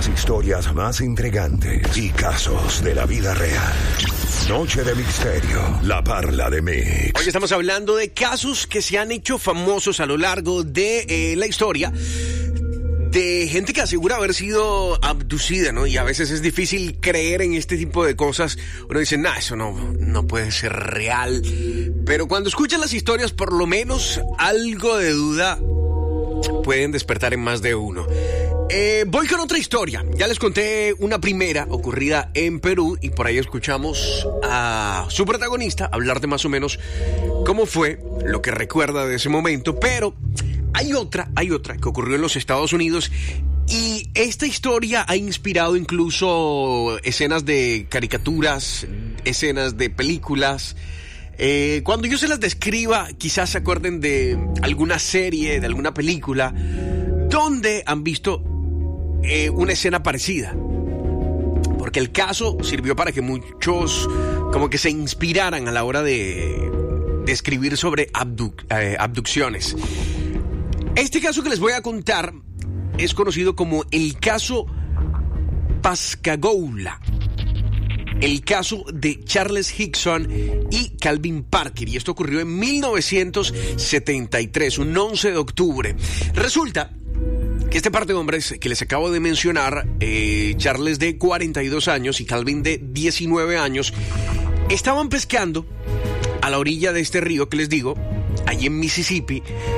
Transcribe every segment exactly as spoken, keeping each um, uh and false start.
Las historias más intrigantes y casos de la vida real. Noche de Misterio, La Parla de Mix. Hoy estamos hablando de casos que se han hecho famosos a lo largo de eh, la historia, de gente que asegura haber sido abducida, ¿no? Y a veces es difícil creer en este tipo de cosas. Uno dice, nah, eso no, no puede ser real. Pero cuando escuchan las historias, por lo menos algo de duda pueden despertar en más de uno. Eh, voy con otra historia. Ya les conté una primera ocurrida en Perú y por ahí escuchamos a su protagonista hablar de más o menos cómo fue, lo que recuerda de ese momento. Pero hay otra, hay otra que ocurrió en los Estados Unidos y esta historia ha inspirado incluso escenas de caricaturas, escenas de películas. Eh, cuando yo se las describa, quizás se acuerden de alguna serie, de alguna película donde han visto eh, una escena parecida, porque el caso sirvió para que muchos como que se inspiraran a la hora de, de escribir sobre abduc, eh, abducciones. Este caso que les voy a contar es conocido como el caso Pascagoula, el caso de Charles Hickson y Calvin Parker, y esto ocurrió en mil novecientos setenta y tres, un once de octubre. Resulta que este par de hombres que les acabo de mencionar, eh, Charles de cuarenta y dos años y Calvin de diecinueve años, estaban pescando a la orilla de este río que les digo, allí en Mississippi,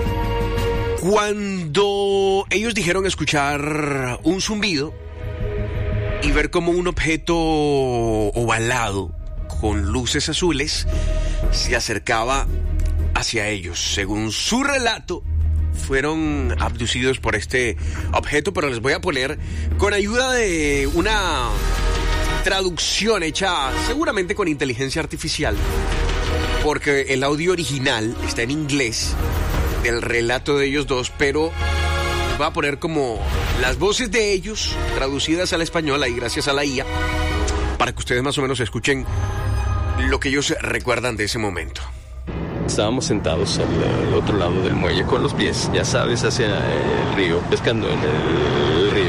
cuando ellos dijeron escuchar un zumbido y ver como un objeto ovalado con luces azules se acercaba hacia ellos. Según su relato, fueron abducidos por este objeto, pero les voy a poner con ayuda de una traducción hecha seguramente con inteligencia artificial, porque el audio original está en inglés del relato de ellos dos, pero voy a poner como las voces de ellos traducidas al español ahí gracias a la I A, para que ustedes más o menos escuchen lo que ellos recuerdan de ese momento. Estábamos sentados al, al otro lado del muelle con los pies, ya sabes, hacia el río, pescando en el río.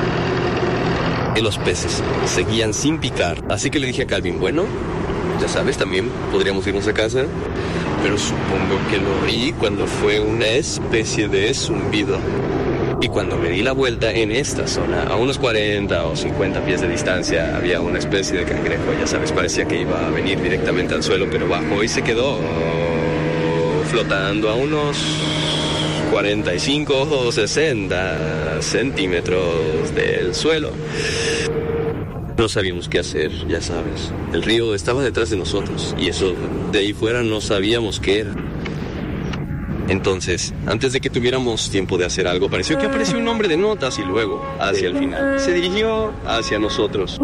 Y los peces seguían sin picar. Así que le dije a Calvin, bueno, ya sabes, también podríamos irnos a casa. Pero supongo que lo oí cuando fue una especie de zumbido. Y cuando me di la vuelta en esta zona, a unos cuarenta o cincuenta pies de distancia, había una especie de cangrejo, ya sabes, parecía que iba a venir directamente al suelo, pero bajó y se quedó flotando a unos cuarenta y cinco o sesenta centímetros del suelo. No sabíamos qué hacer, ya sabes. El río estaba detrás de nosotros y eso de ahí fuera no sabíamos qué era. Entonces, antes de que tuviéramos tiempo de hacer algo, pareció que apareció un hombre de notas y luego, hacia el final, se dirigió hacia nosotros.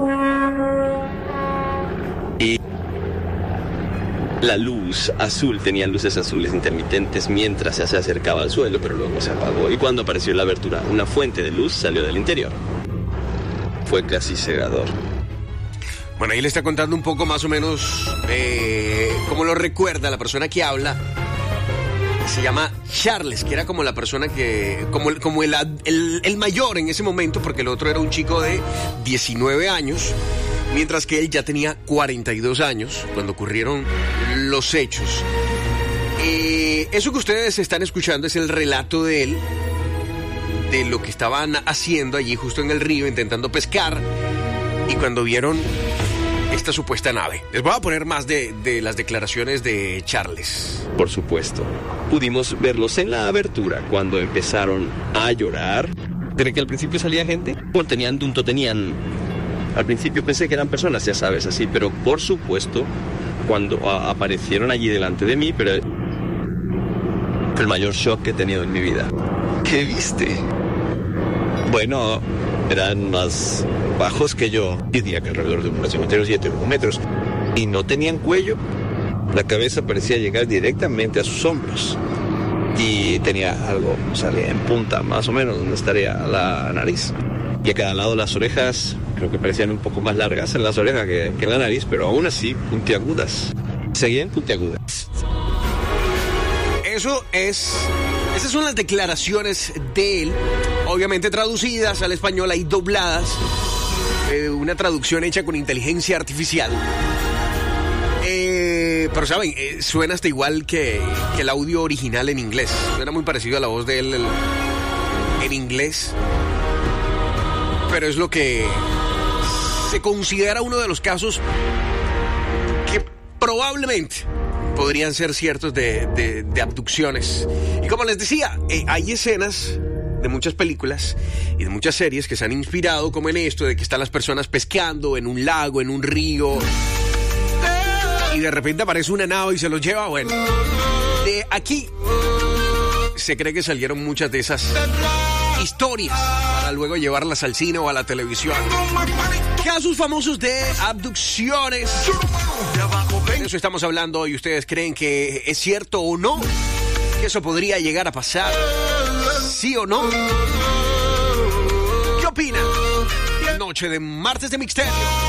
Y la luz azul tenía luces azules intermitentes mientras se acercaba al suelo, pero luego se apagó. Y cuando apareció en la abertura, una fuente de luz salió del interior. Fue casi cegador. Bueno, ahí le está contando un poco más o menos eh, cómo lo recuerda la persona que habla. Se llama Charles, que era como la persona que, como, como el, el, el mayor en ese momento, porque el otro era un chico de diecinueve años, mientras que él ya tenía cuarenta y dos años cuando ocurrieron los hechos. Eh, eso que ustedes están escuchando es el relato de él, de lo que estaban haciendo allí justo en el río, intentando pescar, y cuando vieron esta supuesta nave. Les voy a poner más de, de las declaraciones de Charles. Por supuesto, pudimos verlos en la abertura cuando empezaron a llorar. ¿Cree que al principio salía gente? Bueno, tenían dunto, tenían... Al principio pensé que eran personas, ya sabes, así, pero por supuesto, cuando a- aparecieron allí delante de mí, pero... Fue el mayor shock que he tenido en mi vida. ¿Qué viste? Bueno, eran más bajos que yo. Yo diría que alrededor de unos siete metros. Y no tenían cuello. La cabeza parecía llegar directamente a sus hombros. Y tenía algo, salía en punta, más o menos, donde estaría la nariz. Y a cada lado las orejas, creo que parecían un poco más largas en las orejas que, que en la nariz, pero aún así puntiagudas. Seguían puntiagudas. Eso es... Esas son las declaraciones de él. obviamente traducidas al español, hay dobladas, eh, una traducción hecha con inteligencia artificial. Eh, pero saben, eh, suena hasta igual que, que el audio original en inglés. Suena muy parecido a la voz de él el, en inglés. Pero es lo que se considera uno de los casos que probablemente podrían ser ciertos de, de, de abducciones. Y como les decía, eh, hay escenas de muchas películas y de muchas series que se han inspirado como en esto, de que están las personas pescando en un lago, en un río, y de repente aparece una nave y se los lleva. Bueno, de aquí se cree que salieron muchas de esas historias para luego llevarlas al cine o a la televisión. Casos famosos de abducciones. De eso estamos hablando hoy. ¿Ustedes creen que es cierto o no? ¿Que eso podría llegar a pasar? ¿Sí o no? ¿Qué opinan? Noche de martes de Mixterio.